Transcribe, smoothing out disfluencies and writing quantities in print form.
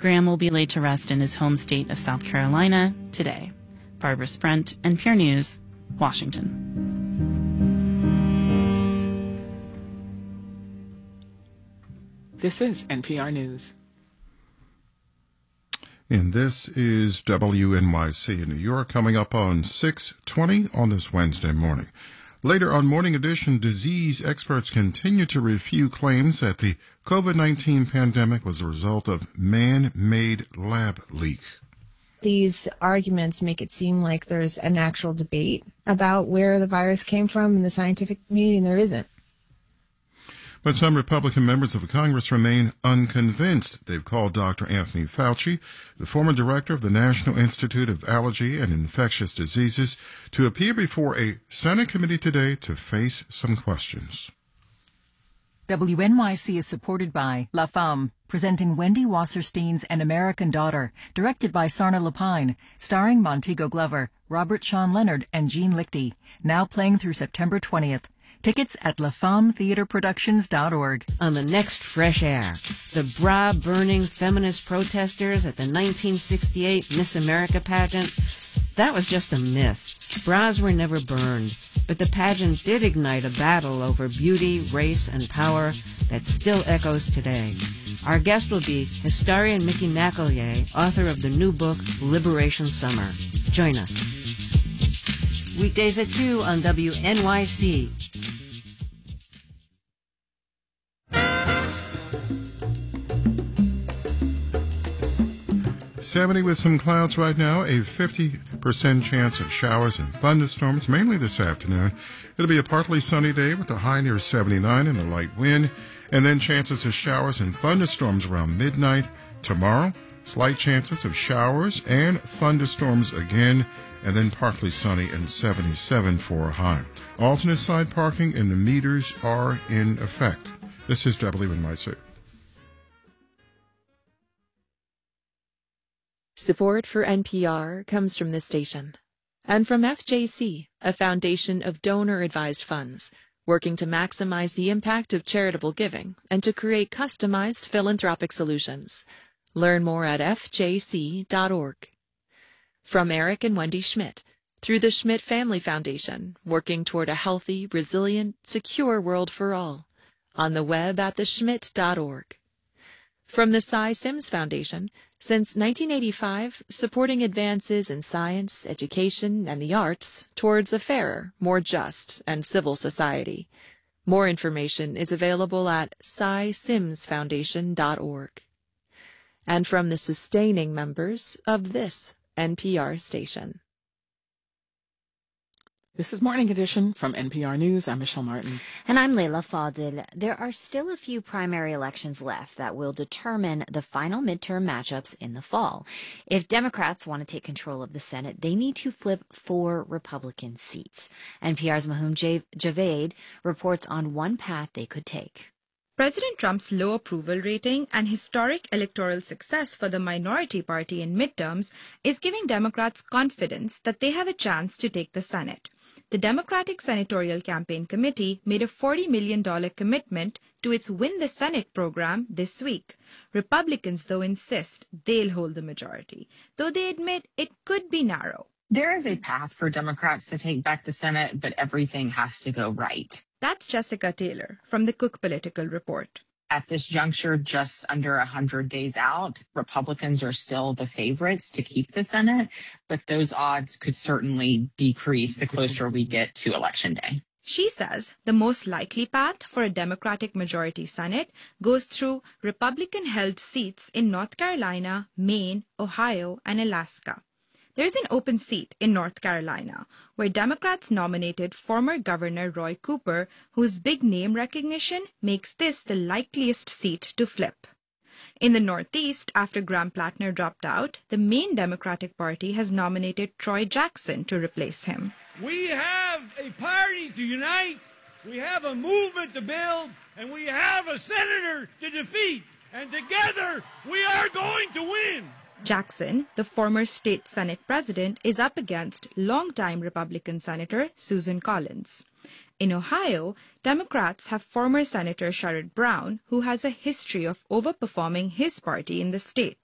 Graham will be laid to rest in his home state of South Carolina today. Barbara Sprent, NPR News, Washington. This is NPR News. And this is WNYC in New York, coming up on 6:20 on this Wednesday morning. Later on Morning Edition, disease experts continue to refute claims that the COVID-19 pandemic was a result of man-made lab leak. These arguments make it seem like there's an actual debate about where the virus came from in the scientific community, and there isn't. But some Republican members of Congress remain unconvinced. They've called Dr. Anthony Fauci, the former director of the National Institute of Allergy and Infectious Diseases, to appear before a Senate committee today to face some questions. WNYC is supported by La Femme, presenting Wendy Wasserstein's An American Daughter, directed by Sarna Lapine, starring Montego Glover, Robert Sean Leonard, and Jean Lichty, now playing through September 20th. Tickets at lafemmetheaterproductions.org. On the next Fresh Air, the bra-burning feminist protesters at the 1968 Miss America pageant. That was just a myth. Bras were never burned, but the pageant did ignite a battle over beauty, race, and power that still echoes today. Our guest will be historian Mickey McEllier, author of the new book, Liberation Summer. Join us. Weekdays at 2 on WNYC. 70 with some clouds right now, a 50% chance of showers and thunderstorms, mainly this afternoon. It'll be a partly sunny day with a high near 79 and a light wind, and then chances of showers and thunderstorms around midnight. Tomorrow, slight chances of showers and thunderstorms again, and then partly sunny and 77 for a high. Alternate side parking and the meters are in effect. This is WNYC. Support for NPR comes from this station and from FJC, a foundation of donor-advised funds, working to maximize the impact of charitable giving and to create customized philanthropic solutions. Learn more at fjc.org. From Eric and Wendy Schmidt, through the Schmidt Family Foundation, working toward a healthy, resilient, secure world for all. On the web at theschmidt.org. From the Cy Sims Foundation, since 1985, supporting advances in science, education, and the arts towards a fairer, more just, and civil society. More information is available at cysimsfoundation.org. And from the sustaining members of this NPR station. This is Morning Edition from NPR News. I'm Michelle Martin. And I'm Leila Fadil. There are still a few primary elections left that will determine the final midterm matchups in the fall. If Democrats want to take control of the Senate, they need to flip 4 Republican seats. NPR's Mahmoud Javed reports on one path they could take. President Trump's low approval rating and historic electoral success for the minority party in midterms is giving Democrats confidence that they have a chance to take the Senate. The Democratic Senatorial Campaign Committee made a $40 million commitment to its Win the Senate program this week. Republicans, though, insist they'll hold the majority, though they admit it could be narrow. There is a path for Democrats to take back the Senate, but everything has to go right. That's Jessica Taylor from the Cook Political Report. At this juncture, just under 100 days out, Republicans are still the favorites to keep the Senate, but those odds could certainly decrease the closer we get to Election Day. She says the most likely path for a Democratic majority Senate goes through Republican-held seats in North Carolina, Maine, Ohio, and Alaska. There's an open seat in North Carolina, where Democrats nominated former Governor Roy Cooper, whose big name recognition makes this the likeliest seat to flip. In the Northeast, after Graham Plattner dropped out, the Maine Democratic Party has nominated Troy Jackson to replace him. We have a party to unite, we have a movement to build, and we have a senator to defeat. And together, we are going to win. Jackson, the former state Senate president, is up against longtime Republican Senator Susan Collins. In Ohio, Democrats have former Senator Sherrod Brown, who has a history of overperforming his party in the state.